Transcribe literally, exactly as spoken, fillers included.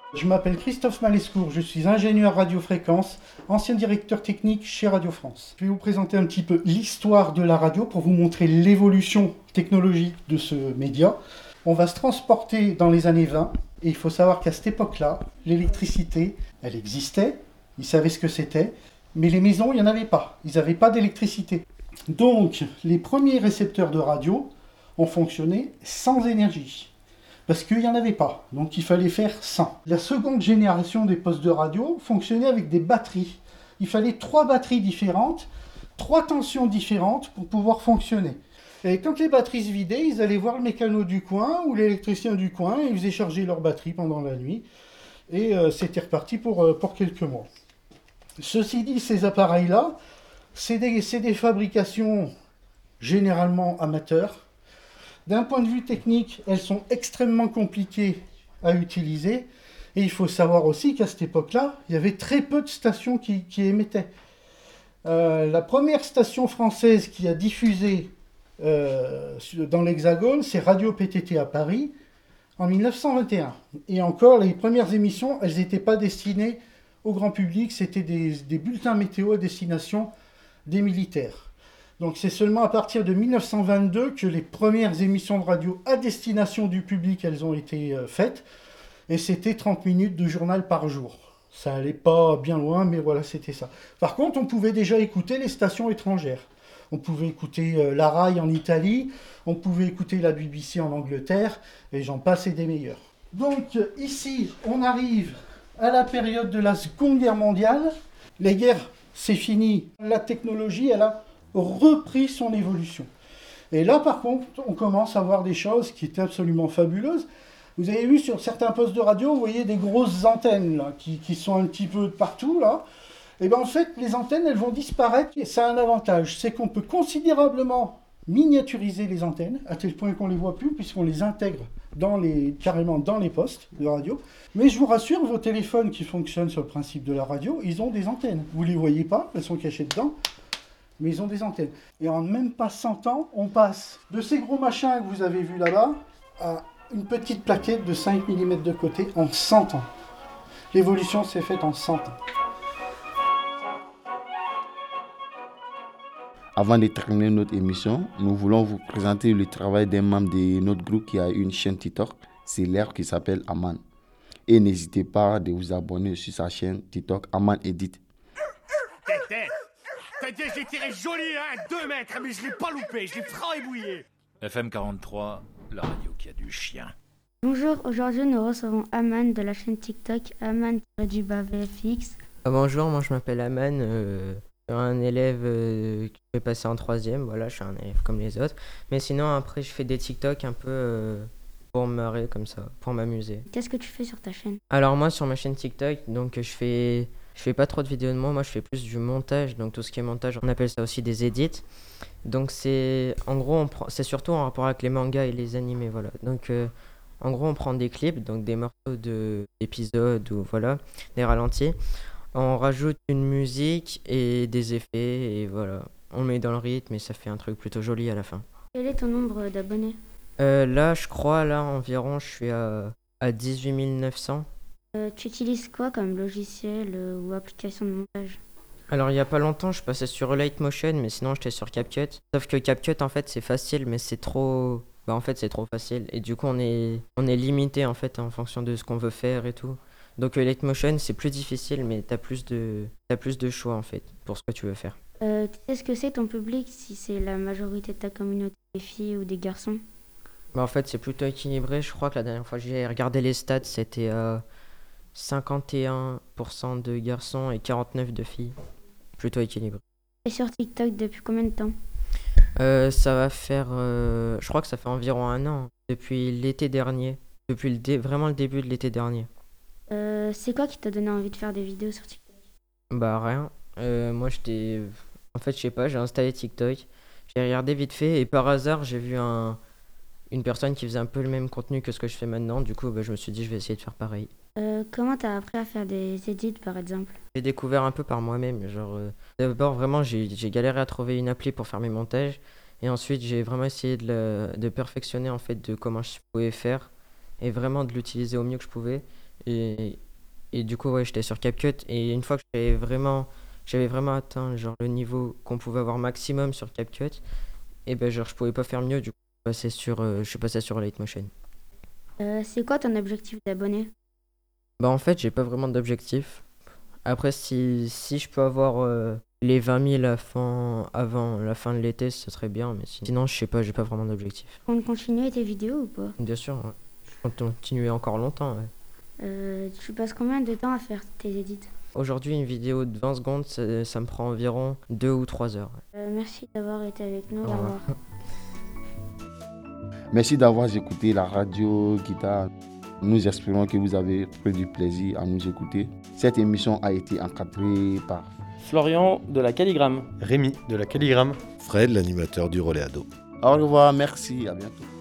Je m'appelle Christophe Malescourt, je suis ingénieur radiofréquence, ancien directeur technique chez Radio France. Je vais vous présenter un petit peu l'histoire de la radio pour vous montrer l'évolution technologique de ce média. On va se transporter dans les années vingt et il faut savoir qu'à cette époque-là, l'électricité, elle existait, ils savaient ce que c'était, mais les maisons, il n'y en avait pas, ils n'avaient pas d'électricité. Donc, les premiers récepteurs de radio ont fonctionné sans énergie. Parce qu'il n'y en avait pas, donc il fallait faire sans. La seconde génération des postes de radio fonctionnait avec des batteries. Il fallait trois batteries différentes, trois tensions différentes pour pouvoir fonctionner. Et quand les batteries se vidaient, ils allaient voir le mécano du coin ou l'électricien du coin, et ils faisaient charger leur batterie pendant la nuit. Et euh, c'était reparti pour, euh, pour quelques mois. Ceci dit, ces appareils-là, c'est des, c'est des fabrications généralement amateurs. D'un point de vue technique, elles sont extrêmement compliquées à utiliser. Et il faut savoir aussi qu'à cette époque-là, il y avait très peu de stations qui, qui émettaient. Euh, la première station française qui a diffusé euh, dans l'Hexagone, c'est Radio P T T à Paris, en mille neuf cent vingt et un. Et encore, les premières émissions, elles n'étaient pas destinées au grand public, c'était des, des bulletins météo à destination des militaires. Donc c'est seulement à partir de mille neuf cent vingt-deux que les premières émissions de radio à destination du public, elles ont été euh, faites. Et c'était trente minutes de journal par jour. Ça allait pas bien loin, mais voilà, c'était ça. Par contre, on pouvait déjà écouter les stations étrangères. On pouvait écouter euh, la RAI en Italie, on pouvait écouter la B B C en Angleterre, et j'en passe et des meilleurs. Donc ici, on arrive à la période de la Seconde Guerre mondiale. Les guerres, c'est fini. La technologie, elle a repris son évolution. Et là, par contre, on commence à voir des choses qui étaient absolument fabuleuses. Vous avez vu sur certains postes de radio, vous voyez des grosses antennes là, qui, qui sont un petit peu de partout là. Et bien en fait, les antennes, elles vont disparaître. Et ça a un avantage, c'est qu'on peut considérablement miniaturiser les antennes, à tel point qu'on les voit plus, puisqu'on les intègre dans les, carrément dans les postes de radio. Mais je vous rassure, vos téléphones qui fonctionnent sur le principe de la radio, ils ont des antennes. Vous ne les voyez pas, elles sont cachées dedans. Mais ils ont des antennes. Et en même pas cent ans, on passe de ces gros machins que vous avez vus là-bas à une petite plaquette de cinq millimètres de côté en cent ans. L'évolution s'est faite en cent ans. Avant de terminer notre émission, nous voulons vous présenter le travail d'un membre de notre groupe qui a une chaîne TikTok, c'est l'air qui s'appelle Aman. Et n'hésitez pas de vous abonner sur sa chaîne TikTok Aman Edit. T'as dit, je l'ai tiré joli, hein, deux mètres, mais je l'ai pas loupé, je l'ai fraébouillé. F M quarante-trois, la radio qui a du chien. Bonjour, aujourd'hui nous recevons Aman de la chaîne TikTok Aman-V F X. Ah, bonjour, moi je m'appelle Aman, euh, je suis un élève euh, qui fait passer en troisième, voilà, je suis un élève comme les autres. Mais sinon après je fais des TikTok un peu euh, pour me marrer comme ça, pour m'amuser. Qu'est-ce que tu fais sur ta chaîne? Alors moi sur ma chaîne TikTok, donc je fais... Je fais pas trop de vidéos de moi, moi je fais plus du montage, donc tout ce qui est montage, on appelle ça aussi des edits. Donc c'est, en gros, on prend, c'est surtout en rapport avec les mangas et les animés, voilà. Donc euh, en gros, on prend des clips, donc des morceaux de, d'épisodes ou voilà, des ralentis. On rajoute une musique et des effets et voilà. On met dans le rythme et ça fait un truc plutôt joli à la fin. Quel est ton nombre d'abonnés? euh, Là, je crois, là environ, je suis à, à dix-huit mille neuf cents. Euh, tu utilises quoi comme logiciel euh, ou application de montage? Alors il y a pas longtemps je passais sur Lightmotion mais sinon j'étais sur CapCut. Sauf que CapCut en fait c'est facile mais c'est trop... Bah en fait c'est trop facile et du coup on est, on est limité en fait en fonction de ce qu'on veut faire et tout. Donc euh, Lightmotion c'est plus difficile mais t'as plus de, t'as plus de choix en fait pour ce que tu veux faire. Euh, tu sais ce que c'est ton public, si c'est la majorité de ta communauté des filles ou des garçons? Bah en fait c'est plutôt équilibré, je crois que la dernière fois que j'ai regardé les stats c'était... Euh, cinquante et un pour cent de garçons et quarante-neuf de filles. Plutôt équilibré. Et sur TikTok depuis combien de temps? euh, Ça va faire... Euh, je crois que ça fait environ un an. Depuis l'été dernier. Depuis le dé- vraiment le début de l'été dernier. Euh, c'est quoi qui t'a donné envie de faire des vidéos sur TikTok? Bah rien. Euh, moi j'étais... En fait je sais pas, j'ai installé TikTok. J'ai regardé vite fait et par hasard j'ai vu un... une personne qui faisait un peu le même contenu que ce que je fais maintenant. Du coup bah, je me suis dit je vais essayer de faire pareil. Euh, comment t'as appris à faire des edits par exemple? J'ai découvert un peu par moi-même. Genre, euh, d'abord, vraiment, j'ai, j'ai galéré à trouver une appli pour faire mes montages. Et ensuite, j'ai vraiment essayé de, le, de perfectionner en fait de comment je pouvais faire et vraiment de l'utiliser au mieux que je pouvais. Et, et du coup, ouais, j'étais sur CapCut. Et une fois que j'avais vraiment, j'avais vraiment atteint genre, le niveau qu'on pouvait avoir maximum sur CapCut, et ben genre, je pouvais pas faire mieux. Du coup, je suis passé sur, euh, je suis passé sur Lightmotion. Euh, c'est quoi ton objectif d'abonné? Bah, en fait, j'ai pas vraiment d'objectif. Après, si, si je peux avoir euh, les vingt mille à fin- avant la fin de l'été, ce serait bien. Mais si- sinon, je sais pas, j'ai pas vraiment d'objectif. Tu comptes continuer tes vidéos ou pas? Bien sûr, ouais. Je compte continuer encore longtemps. Ouais. Euh, tu passes combien de temps à faire tes edits? Aujourd'hui, une vidéo de vingt secondes, ça, ça me prend environ deux ou trois heures. Ouais. Euh, merci d'avoir été avec nous. Au revoir. Merci d'avoir écouté la radio Guitare. Nous espérons que vous avez pris du plaisir à nous écouter. Cette émission a été encadrée par Florian de la Calligramme. Rémi de la Calligramme. Fred, l'animateur du Relais Ado. Au revoir, merci, à bientôt.